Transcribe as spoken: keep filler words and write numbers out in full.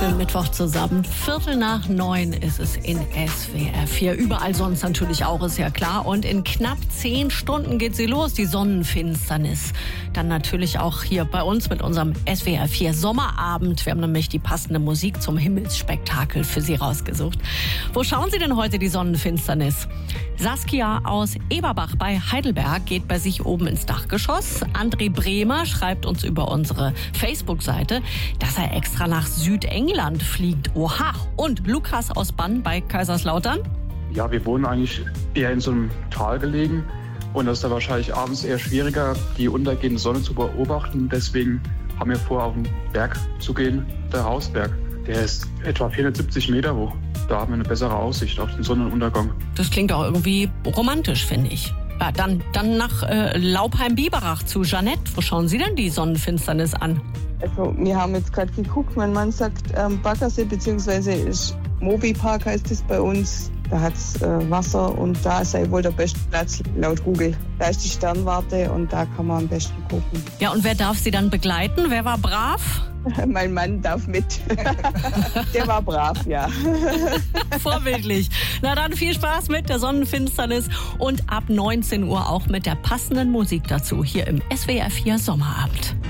Schönen Mittwoch zusammen. Viertel nach neun ist es in S W R vier. Überall sonst natürlich auch, ist ja klar. Und in knapp zehn Stunden geht sie los, die Sonnenfinsternis. Dann natürlich auch hier bei uns mit unserem S W R vier Sommerabend. Wir haben nämlich die passende Musik zum Himmelsspektakel für Sie rausgesucht. Wo schauen Sie denn heute die Sonnenfinsternis? Saskia aus Eberbach bei Heidelberg geht bei sich oben ins Dachgeschoss. André Bremer schreibt uns über unsere Facebook-Seite, dass er extra nach Südengland fliegt. Oha! Und Lukas aus Bann bei Kaiserslautern? Ja, wir wohnen eigentlich eher in so einem Tal gelegen. Und das ist da wahrscheinlich abends eher schwieriger, die untergehende Sonne zu beobachten. Deswegen haben wir vor, auf den Berg zu gehen, der Hausberg. Der ist etwa vierhundertsiebzig Meter hoch. Da haben wir eine bessere Aussicht auf den Sonnenuntergang. Das klingt auch irgendwie romantisch, finde ich. Ja, dann, dann nach äh, Laupheim-Biberach zu Jeanette. Wo schauen Sie denn die Sonnenfinsternis an? Also wir haben jetzt gerade geguckt, mein Mann sagt ähm, Baggersee, beziehungsweise Mobi-Park heißt es bei uns. Da hat es äh, Wasser und da sei wohl der beste Platz laut Google. Da ist die Sternwarte und da kann man am besten gucken. Ja, und wer darf Sie dann begleiten? Wer war brav? Mein Mann darf mit. Der war brav, ja. Vorbildlich. Na dann viel Spaß mit der Sonnenfinsternis und ab neunzehn Uhr auch mit der passenden Musik dazu hier im S W R vier Sommerabend.